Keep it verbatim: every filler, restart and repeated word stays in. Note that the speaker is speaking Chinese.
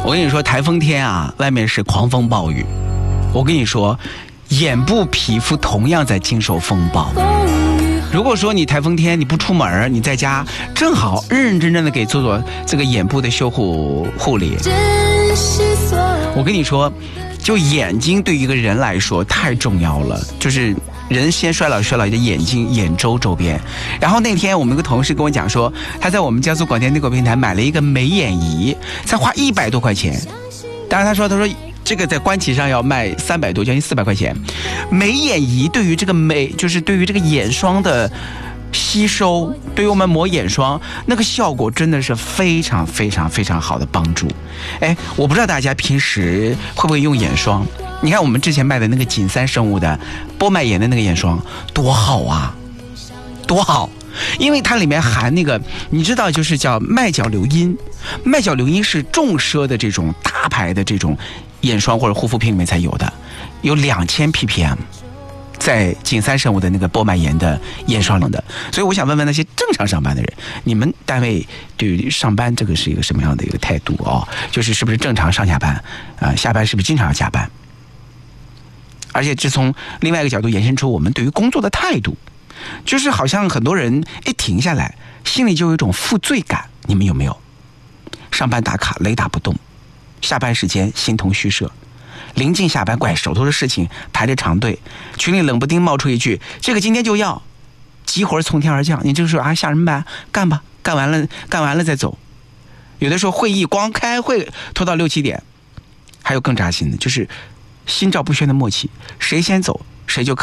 我跟你说，台风天啊，外面是狂风暴雨。我跟你说，眼部皮肤同样在经受风暴。如果说你台风天你不出门，你在家正好认认真真的给做做这个眼部的修护护理。我跟你说，就眼睛对于一个人来说太重要了，就是人先衰老衰老的眼睛眼周周边。然后那天我们一个同事跟我讲说，他在我们江苏广电内购平台买了一个美眼仪，才花一百多块钱。当然他说他说这个在官旗上要卖三百多，将近四百块钱。美眼仪对于这个美，就是对于这个眼霜的吸收，对于我们抹眼霜那个效果真的是非常非常非常好的帮助。哎，我不知道大家平时会不会用眼霜？你看我们之前卖的那个锦三生物的波麦眼的那个眼霜多好啊，多好！因为它里面含那个，你知道，就是叫麦角硫因。麦角硫因是重奢的这种大牌的这种眼霜或者护肤品里面才有的，有两千 P P M， 在锦三生物的那个波麦眼的眼霜里的。所以我想问问那些正常上班的人，你们单位对于上班这个是一个什么样的一个态度哦？就是是不是正常上下班啊、呃？下班是不是经常要加班？而且这从另外一个角度延伸出我们对于工作的态度。就是好像很多人一停下来心里就有一种负罪感，你们有没有？上班打卡雷打不动，下班时间形同虚设，临近下班怪手头的事情排着长队，群里冷不丁冒出一句这个今天就要，急活从天而降，你就说啊下什么班干吧，干完了干完了再走。有的时候会议光开会拖到六七点。还有更扎心的，就是心照不宣的默契，谁先走谁就可